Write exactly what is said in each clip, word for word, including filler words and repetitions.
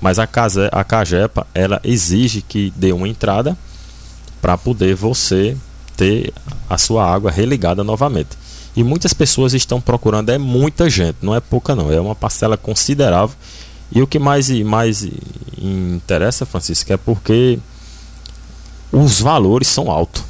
Mas a, Case, a Cagepa, ela exige que dê uma entrada para poder você ter a sua água religada novamente. E muitas pessoas estão procurando, é muita gente, não é pouca não, é uma parcela considerável. E o que mais, mais interessa, Francisco, é porque os valores são altos,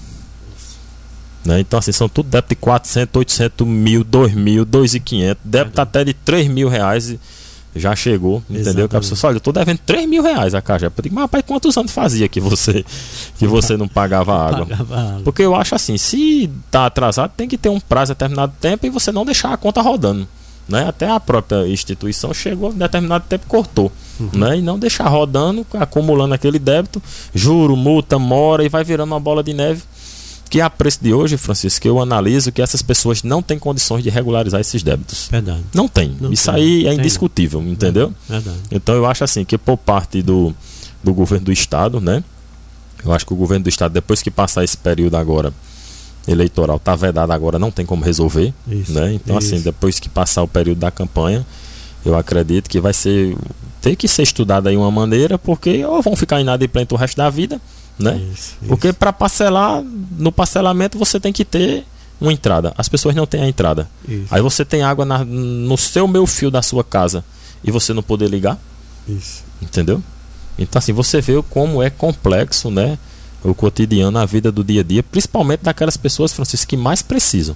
né? Então assim, são tudo débito de quatrocentos, oitocentos mil, dois mil, dois mil e quinhentos, débito é. até de três mil reais já chegou, entendeu? Que a pessoa, olha, eu estou devendo três mil reais a Cagepa. Eu digo, mas rapaz, quantos anos fazia que você, que você não pagava água? pagava água? Porque eu acho assim, se está atrasado, tem que ter um prazo determinado tempo e você não deixar a conta rodando, né? Até a própria instituição chegou a determinado tempo, cortou, uhum. né? E não deixar rodando, acumulando aquele débito, juro, multa, mora, e vai virando uma bola de neve, que a preço de hoje, Francisco, que eu analiso que essas pessoas não têm condições de regularizar esses débitos. Verdade. Não tem. Não Isso tem. aí é tem. indiscutível, entendeu? Verdade. Então eu acho assim que por parte do, do governo do estado, né? Eu acho que o governo do estado, depois que passar esse período agora eleitoral, tá vedado agora, não tem como resolver, isso, né? Então isso. assim, depois que passar o período da campanha, eu acredito que vai ser, ter que ser estudado aí uma maneira, porque ou vão ficar inadimplentes o resto da vida, né? Isso, porque para parcelar, no parcelamento você tem que ter uma entrada. As pessoas não têm a entrada. Isso. Aí você tem água na, no seu meio fio da sua casa e você não poder ligar. Isso. Entendeu? Então assim, você vê como é complexo, né? O cotidiano, a vida do dia a dia, principalmente daquelas pessoas, Francisco, que mais precisam,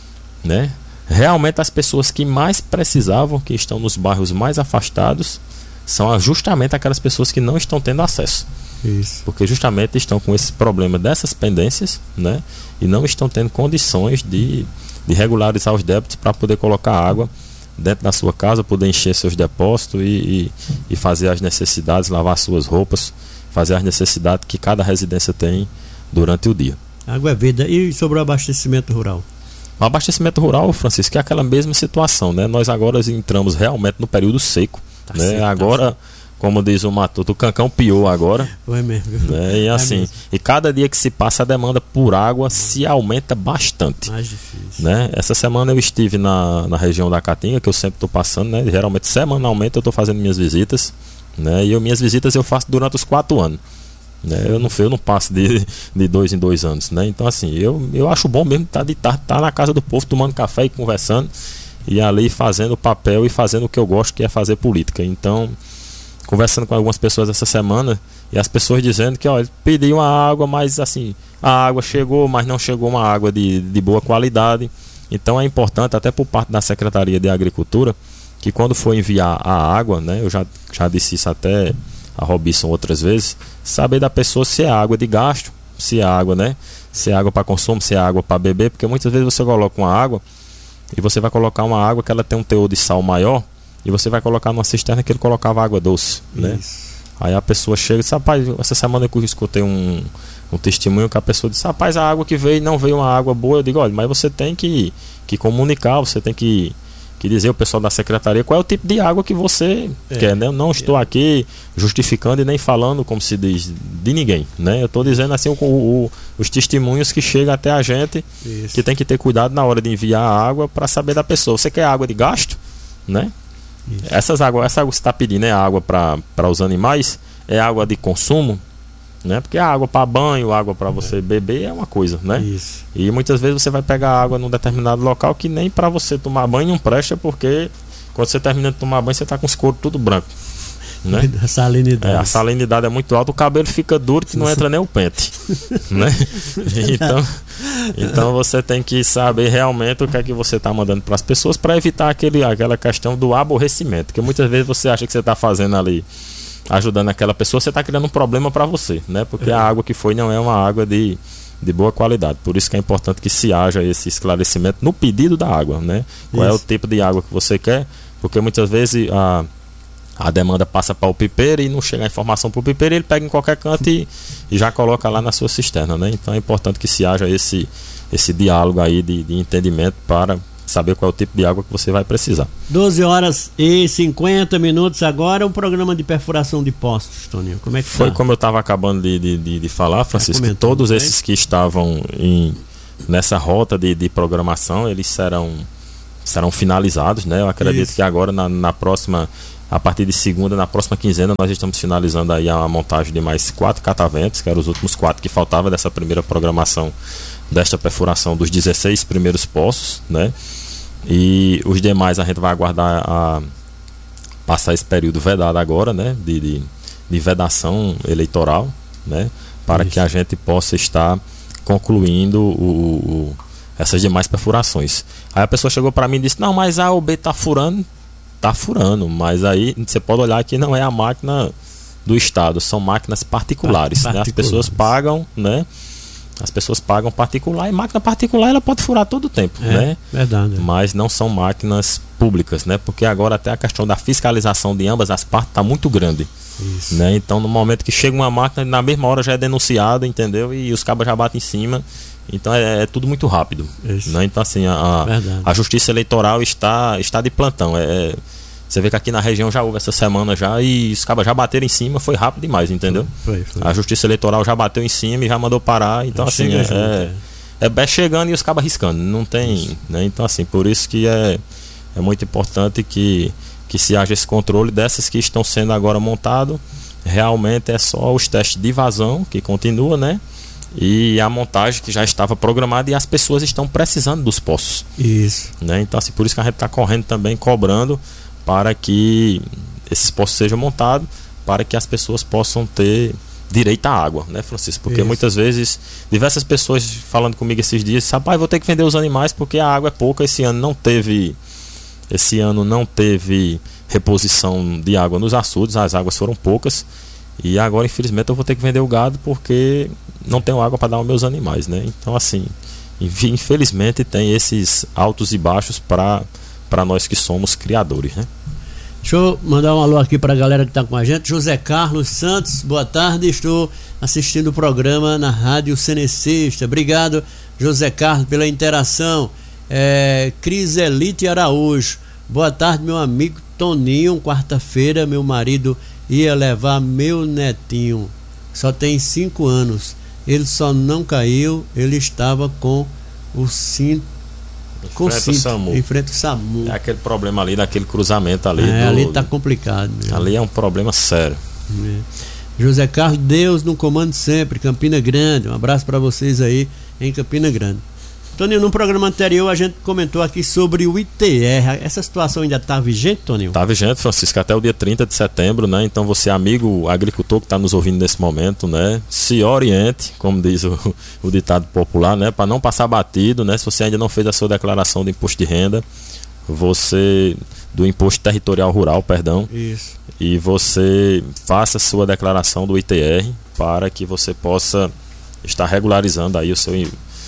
né? Realmente as pessoas que mais precisavam, que estão nos bairros mais afastados, são justamente aquelas pessoas que não estão tendo acesso. Isso. Porque justamente estão com esse problema dessas pendências, né? E não estão tendo condições de, de regularizar os débitos para poder colocar água dentro da sua casa, poder encher seus depósitos e, e, e fazer as necessidades, lavar suas roupas, fazer as necessidades que cada residência tem durante o dia. Água é vida. E sobre o abastecimento rural? O abastecimento rural, Francisco, é aquela mesma situação, né? Nós agora entramos realmente no período seco, tá né? Certo, agora... Tá como diz o Matuto, o cancão piou agora. Foi mesmo. Né? E assim, é e cada dia que se passa a demanda por água se aumenta bastante. Mais difícil. Né? Essa semana eu estive na, na região da Caatinga, que eu sempre estou passando, né? Geralmente semanalmente eu estou fazendo minhas visitas, né? E eu, minhas visitas eu faço durante os quatro anos. Né? Eu, não, eu não passo de, de dois em dois anos. Né? Então assim, eu, eu acho bom mesmo estar tá, tá, tá na casa do povo tomando café e conversando, e ali fazendo o papel e fazendo o que eu gosto, que é fazer política. Então, conversando com algumas pessoas essa semana, e as pessoas dizendo que, olha, pediu uma água, mas assim, a água chegou, mas não chegou uma água de, de boa qualidade. Então é importante, até por parte da Secretaria de Agricultura, que quando for enviar a água, né, eu já, já disse isso até a Robinson outras vezes, saber da pessoa se é água de gasto, se é água, né, se é água para consumo, se é água para beber, porque muitas vezes você coloca uma água e você vai colocar uma água que ela tem um teor de sal maior, e você vai colocar numa cisterna que ele colocava água doce, né? Aí a pessoa chega e diz, rapaz, essa semana eu escutei um, um testemunho que a pessoa disse, rapaz, a água que veio não veio uma água boa. Eu digo, olha, mas você tem que, que comunicar, você tem que, que dizer ao pessoal da secretaria qual é o tipo de água que você é, quer, né? Eu não estou é. aqui justificando e nem falando, como se diz, de ninguém, né? Eu estou dizendo assim o, o, os testemunhos que chegam até a gente, isso, que tem que ter cuidado na hora de enviar a água para saber da pessoa. Você quer água de gasto, né? Isso. Essas águas, essa água que você está pedindo é água para os animais, é água de consumo, né? Porque a água para banho, água para você é. beber é uma coisa, né? Isso. E muitas vezes você vai pegar água num determinado local que nem para você tomar banho não presta, porque quando você termina de tomar banho você está com os coros tudo branco, né? A salinidade. É, a salinidade é muito alta, o cabelo fica duro que não entra nem o pente, né? Então, então você tem que saber realmente o que é que você está mandando para as pessoas, para evitar aquele, aquela questão do aborrecimento, porque muitas vezes você acha que você está fazendo ali, ajudando aquela pessoa, você está criando um problema para você, né? Porque é. a água que foi não é uma água de, de boa qualidade. Por isso que é importante que se haja esse esclarecimento no pedido da água, né? Qual isso. é o tipo de água que você quer, porque muitas vezes a A demanda passa para o pipeiro e não chega a informação para o pipeiro, ele pega em qualquer canto e, e já coloca lá na sua cisterna, né? Então é importante que se haja esse, esse diálogo aí de, de entendimento para saber qual é o tipo de água que você vai precisar. doze horas e cinquenta minutos agora, um programa de perfuração de poços, Toninho. Como é que Foi tá? como eu estava acabando de, de, de, de falar, Francisco, tá todos esses que estavam em, nessa rota de, de programação, eles serão, serão finalizados, né? Eu acredito Isso. que agora na, na próxima A partir de segunda, na próxima quinzena, nós estamos finalizando aí a montagem de mais quatro cataventos, que eram os últimos quatro que faltavam dessa primeira programação, desta perfuração dos dezesseis primeiros poços, né? E os demais a gente vai aguardar a passar esse período vedado agora, né? De, de, de vedação eleitoral, né? Para Isso. que a gente possa estar concluindo o, o, essas demais perfurações. Aí a pessoa chegou para mim e disse: não, mas a A O B tá furando. Tá furando, mas aí você pode olhar que não é a máquina do Estado, são máquinas particulares, Particular. né? As pessoas pagam, né? As pessoas pagam particular, e máquina particular ela pode furar todo o tempo, é, né? Verdade. Mas não são máquinas públicas, né? Porque agora até a questão da fiscalização de ambas as partes está muito grande. Isso. Né? Então no momento que chega uma máquina, na mesma hora já é denunciada, entendeu? E os cabas já batem em cima. Então é, é tudo muito rápido, né? Então assim, a, a justiça eleitoral está, está de plantão. É, você vê que aqui na região já houve essa semana já, e os cabas já bateram em cima, foi rápido demais, entendeu? Foi, foi. A justiça eleitoral já bateu em cima e já mandou parar. Então já assim, é, junto, é, é bem chegando e os cabas riscando. Não tem, né? Então assim, por isso que é, é muito importante que, que se haja esse controle dessas que estão sendo agora montado. Realmente é só os testes de vazão que continua, né? E a montagem que já estava programada, e as pessoas estão precisando dos poços. Isso. Né? Então assim, por isso que a gente está correndo também, cobrando para que esses poços sejam montados, para que as pessoas possam ter direito à água, né, Francisco? Porque Isso. muitas vezes, diversas pessoas falando comigo esses dias, rapaz, vou ter que vender os animais porque a água é pouca. Esse ano não teve, esse ano não teve reposição de água nos açudes, as águas foram poucas, e agora infelizmente eu vou ter que vender o gado porque não tenho água para dar aos meus animais, né? Então assim, infelizmente tem esses altos e baixos para para nós que somos criadores, né? Deixa eu mandar um alô aqui para a galera que está com a gente. José Carlos Santos, boa tarde, estou assistindo o programa na Rádio Cenecista. Obrigado, José Carlos, pela interação. é, Criselite Araújo, boa tarde, meu amigo Toninho. Quarta-feira meu marido ia levar meu netinho, só tem cinco anos, ele só não caiu, ele estava com o cinto Enfrenta o SAMU. Enfrenta o SAMU. É aquele problema ali, daquele cruzamento ali. É, do, ali tá complicado mesmo. Ali é um problema sério. É. José Carlos, Deus no comando sempre, Campina Grande. Um abraço para vocês aí em Campina Grande. Toninho, no programa anterior a gente comentou aqui sobre o I T R. Essa situação ainda está vigente, Toninho? Está vigente, Francisco, até o dia trinta de setembro, né? Então você, amigo agricultor que está nos ouvindo nesse momento, né? Se oriente, como diz o, o ditado popular, né? Para não passar batido, né? Se você ainda não fez a sua declaração de imposto de renda, você do imposto territorial rural, perdão. Isso. E você faça a sua declaração do I T R para que você possa estar regularizando aí o seu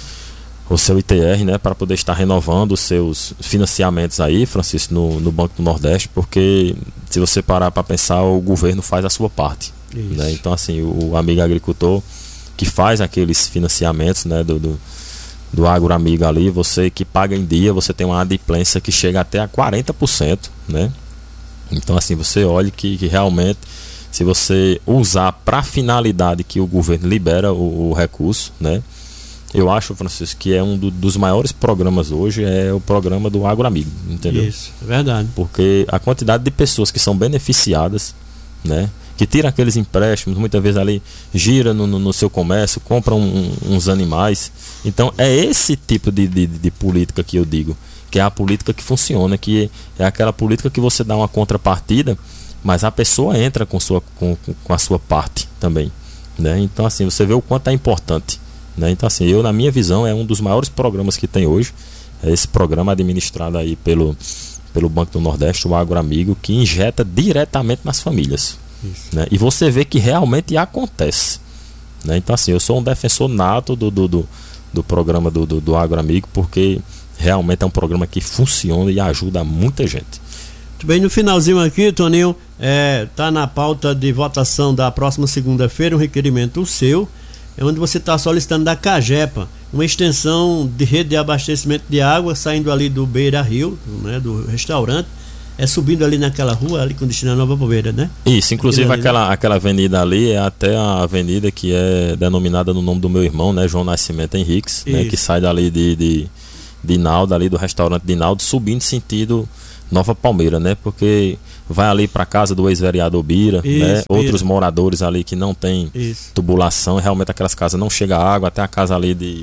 o seu I T R, né, para poder estar renovando os seus financiamentos aí, Francisco, no, no Banco do Nordeste, porque se você parar para pensar, o governo faz a sua parte, né? Então assim, o amigo agricultor que faz aqueles financiamentos, né, do, do, do agroamigo ali, você que paga em dia, você tem uma adimplência que chega até a quarenta por cento, né? Então assim, você olha que, que realmente, se você usar para a finalidade que o governo libera o, o recurso, né? Eu acho, Francisco, que é um do, dos maiores programas hoje, é o programa do agroamigo, entendeu? Isso, é verdade. Porque a quantidade de pessoas que são beneficiadas, né? Que tiram aqueles empréstimos, muitas vezes ali gira no, no, no seu comércio, compram um, uns animais. Então é esse tipo de, de, de política que eu digo, que é a política que funciona, que é aquela política que você dá uma contrapartida, mas a pessoa entra com, sua, com, com a sua parte também, né? Então assim, você vê o quanto é importante. Né? Então assim, eu na minha visão é um dos maiores programas que tem hoje, é esse programa administrado aí pelo, pelo Banco do Nordeste, o Agroamigo, que injeta diretamente nas famílias, né? E você vê que realmente acontece, né? Então assim, eu sou um defensor nato do, do, do, do programa do, do, do Agroamigo, porque realmente é um programa que funciona e ajuda muita gente. Muito bem, no finalzinho aqui, Toninho, é, tá na pauta de votação da próxima segunda-feira um requerimento seu, é onde você está solicitando da Cagepa uma extensão de rede de abastecimento de água saindo ali do Beira Rio, né, do restaurante, é subindo ali naquela rua ali com destino a Nova Palmeira, né? Isso, inclusive ali, aquela, né? aquela avenida ali é até a avenida que é denominada no nome do meu irmão, né, João Nascimento Henriques, né, que sai dali de, de, de Naldo, ali do restaurante de Naldo, subindo sentido Nova Palmeira, né? Porque vai ali para a casa do ex-vereador Bira, isso, né? Bira. Outros moradores ali que não tem isso. Tubulação, realmente aquelas casas não chega água, até a casa ali de,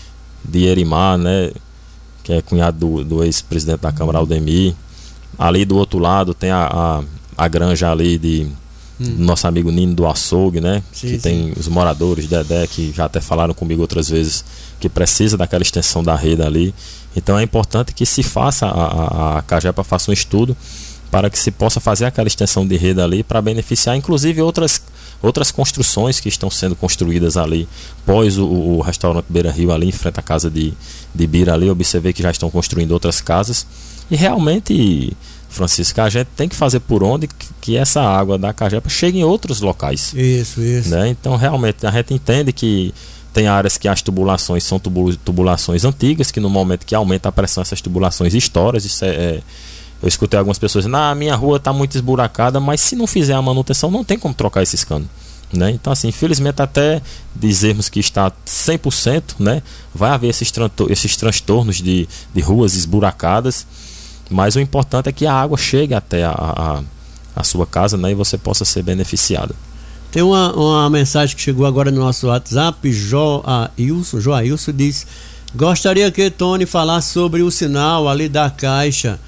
de Erimar, né? Que é cunhado do, do ex-presidente da Câmara, Aldemir. Ali do outro lado tem a, a, a granja ali de hum. do nosso amigo Nino do Açougue, né? Sim, que tem sim. os moradores, Dedé, que já até falaram comigo outras vezes, que precisa daquela extensão da rede ali. Então é importante que se faça, a, a, a Cagepa faça um estudo para que se possa fazer aquela extensão de rede ali para beneficiar inclusive outras, outras construções que estão sendo construídas ali pós o, o restaurante Beira Rio ali em frente à casa de, de Bira ali. Observei que já estão construindo outras casas e realmente, Francisco, a gente tem que fazer por onde que, que essa água da Cagepa chegue em outros locais. Isso, isso. Né? Então realmente a gente entende que tem áreas que as tubulações são tubulações antigas, que no momento que aumenta a pressão essas tubulações estouram. Isso é, é eu escutei algumas pessoas dizendo, ah, a minha rua está muito esburacada, mas se não fizer a manutenção não tem como trocar esses canos, né? Então assim, infelizmente até dizermos que está cem por cento, né, vai haver esses, esses transtornos de, de ruas esburacadas, mas o importante é que a água chegue até a, a, a sua casa, né, e você possa ser beneficiada. Tem uma, uma mensagem que chegou agora no nosso WhatsApp. Joailson, Joailson diz: gostaria que Tony falasse sobre o sinal ali da Caixa.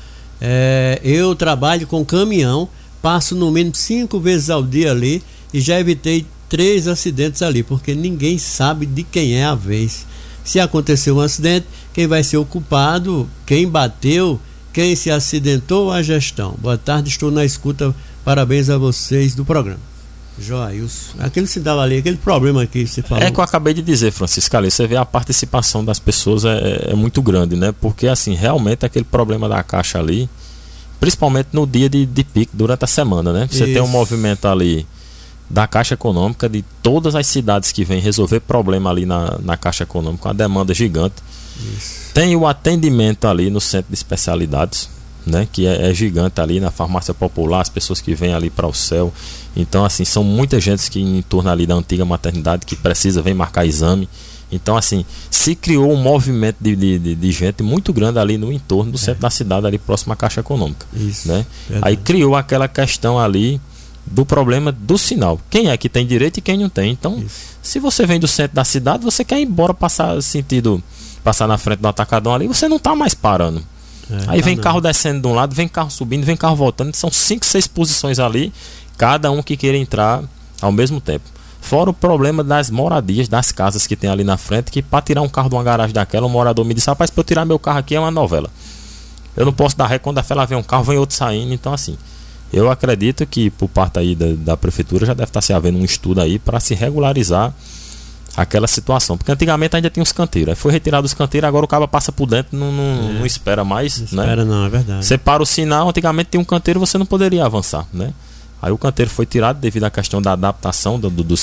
É, eu trabalho com caminhão, passo no mínimo cinco vezes ao dia ali e já evitei três acidentes ali, porque ninguém sabe de quem é a vez. Se acontecer um acidente, quem vai ser o culpado, quem bateu, quem se acidentou, a gestão. Boa tarde, estou na escuta, parabéns a vocês do programa. Joailson, aquele sinal ali, aquele problema que você falou. É que eu acabei de dizer, Francisco, ali você vê a participação das pessoas é, é muito grande, né? Porque assim, realmente aquele problema da Caixa ali, principalmente no dia de, de pico, durante a semana, né? Você Isso. tem um movimento ali da Caixa Econômica, de todas as cidades que vêm resolver problema ali na, na Caixa Econômica, uma demanda gigante. Isso. Tem o atendimento ali no centro de especialidades, né, que é, é gigante ali na farmácia popular, as pessoas que vêm ali para o céu. Então assim, são muita gente que em torno ali da antiga maternidade que precisa, vem marcar exame. Então assim, se criou um movimento de, de, de gente muito grande ali no entorno do é. centro da cidade, ali próximo à Caixa Econômica. Isso, né? Aí criou aquela questão ali do problema do sinal, quem é que tem direito e quem não tem. Então Isso. se você vem do centro da cidade, você quer ir embora, passar sentido, passar na frente do atacadão ali, você não está mais parando. É, aí vem tá carro descendo de um lado, vem carro subindo, vem carro voltando. São cinco, seis posições ali, cada um que queira entrar ao mesmo tempo. Fora o problema das moradias, das casas que tem ali na frente, que para tirar um carro de uma garagem daquela, um morador me disse: rapaz, para eu tirar meu carro aqui é uma novela. Eu não posso dar ré, quando a fé lá vem um carro, vem outro saindo. Então assim, eu acredito que por parte aí da, da prefeitura já deve estar se havendo um estudo aí para se regularizar aquela situação, porque antigamente ainda tinha os canteiros, aí foi retirado os canteiros, agora o cara passa por dentro, não, não, é. não espera mais, não né? espera não, é verdade. Você para o sinal, antigamente tinha um canteiro, você não poderia avançar, né? Aí o canteiro foi tirado devido à questão da adaptação do, do, do,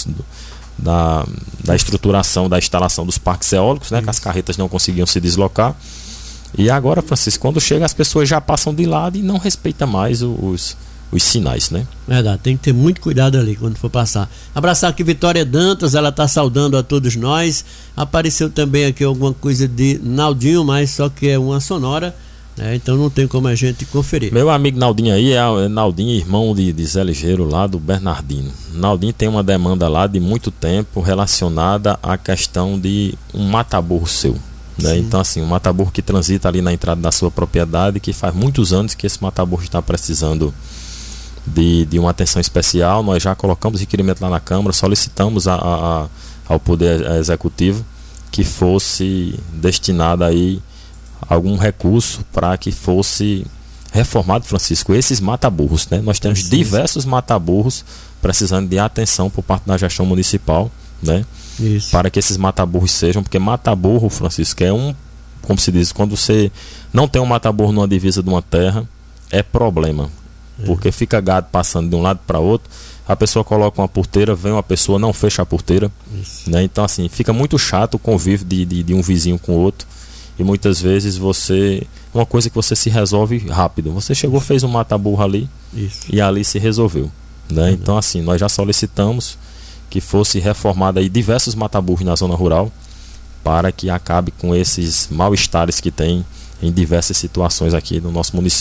da, da estruturação, da instalação dos parques eólicos, né? Que as carretas não conseguiam se deslocar. E agora, Francisco, quando chega, as pessoas já passam de lado e não respeitam mais os, os sinais, né? Verdade, tem que ter muito cuidado ali quando for passar. Abraçar aqui Vitória Dantas, ela está saudando a todos nós. Apareceu também aqui alguma coisa de Naldinho, mas só que é uma sonora, né? Então não tem como a gente conferir. Meu amigo Naldinho aí é Naldinho, irmão de, de Zé Ligeiro lá do Bernardino. Naldinho tem uma demanda lá de muito tempo relacionada à questão de um mataburro seu, né? Então assim, um mataburro que transita ali na entrada da sua propriedade, que faz muitos anos que esse mataburro está precisando de, de uma atenção especial. Nós já colocamos requerimento lá na Câmara, solicitamos a, a, ao Poder Executivo que fosse destinado aí algum recurso para que fosse reformado, Francisco, esses mataburros, né? Nós temos Precisa. diversos mataburros precisando de atenção por parte da gestão municipal, né? Isso. Para que esses mataburros sejam, porque mataburro, Francisco, é um, como se diz, quando você não tem um mataburro numa divisa de uma terra, é problema, é. porque fica gado passando de um lado para outro, a pessoa coloca uma porteira, vem uma pessoa, não fecha a porteira, né? Então assim, fica muito chato o convívio de, de, de um vizinho com o outro. E muitas vezes você, uma coisa que você se resolve rápido, você chegou, fez um mata-burro ali Isso. e ali se resolveu, né? Uhum. Então assim, nós já solicitamos que fosse reformado aí diversos mata-burros na zona rural para que acabe com esses mal-estares que tem em diversas situações aqui no nosso município.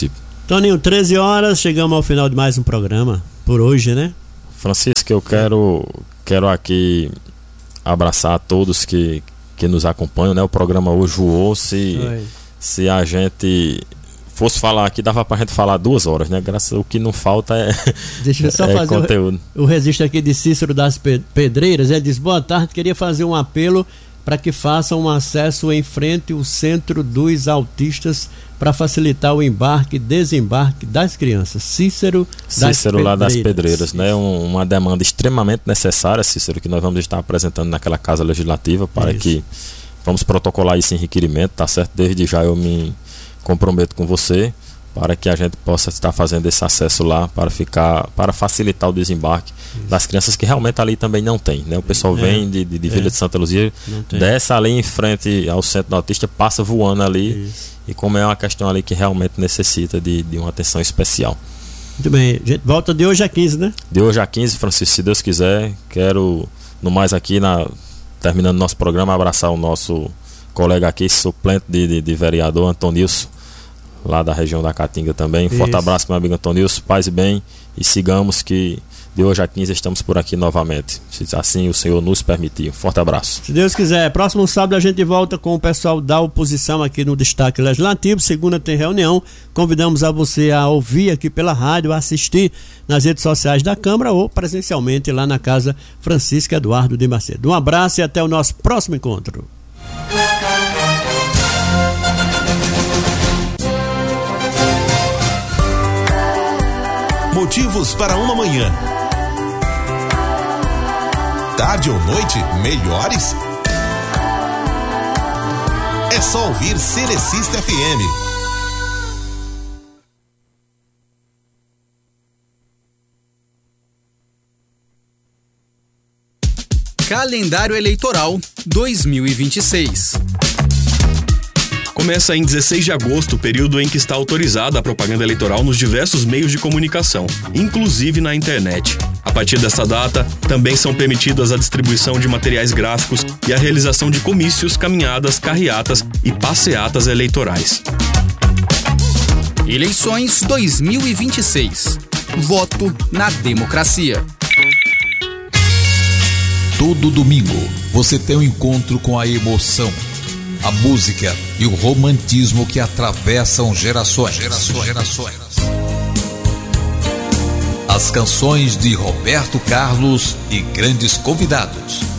Toninho, treze horas, chegamos ao final de mais um programa, por hoje, né? Francisco, eu quero, quero aqui abraçar a todos que, que nos acompanham, né? O programa hoje voou, se, se a gente fosse falar aqui, dava pra gente falar duas horas, né? Graças ao que não falta é, Deixa eu só é fazer conteúdo. O, o registro aqui de Cícero das Pedreiras, ele diz, boa tarde, queria fazer um apelo para que façam um acesso em frente ao Centro dos Autistas para facilitar o embarque e desembarque das crianças. Cícero das Cícero Pedreiras. lá das Pedreiras, né? Um, uma demanda extremamente necessária, Cícero, que nós vamos estar apresentando naquela Casa Legislativa para isso. Que vamos protocolar isso em requerimento, tá certo? Desde já eu me comprometo com você para que a gente possa estar fazendo esse acesso lá para ficar, para facilitar o desembarque isso. Das crianças que realmente ali também não tem, né? O pessoal é, vem de, de, de Vila é. de Santa Luzia, desce ali em frente ao Centro do Autista, passa voando ali isso. E como é uma questão ali que realmente necessita de, de uma atenção especial. Muito bem, a gente volta de hoje a quinze, né? De hoje a quinze, Francisco, se Deus quiser, quero no mais aqui, na, terminando nosso programa, abraçar o nosso colega aqui, suplente de, de, de vereador, Antonilson, lá da região da Caatinga também. Isso. Forte abraço, meu amigo Antonilson, paz e bem, e sigamos que de hoje a quinze estamos por aqui novamente, se assim o Senhor nos permitir. Forte abraço. Se Deus quiser, próximo sábado a gente volta com o pessoal da oposição aqui no Destaque Legislativo. Segunda tem reunião, convidamos a você a ouvir aqui pela rádio, a assistir nas redes sociais da Câmara ou presencialmente lá na Casa Francisca Eduardo de Macedo. Um abraço e até o nosso próximo encontro. Motivos para uma manhã. Tarde ou noite, melhores? É só ouvir Cerecista F M. Calendário Eleitoral dois mil e vinte e seis. Começa em dezesseis de agosto, período em que está autorizada a propaganda eleitoral nos diversos meios de comunicação, inclusive na internet. A partir desta data, também são permitidas a distribuição de materiais gráficos e a realização de comícios, caminhadas, carreatas e passeatas eleitorais. Eleições dois mil e vinte e seis. Voto na democracia. Todo domingo, você tem um encontro com a emoção, a música e o romantismo que atravessam gerações. gerações, gerações. As canções de Roberto Carlos e grandes convidados.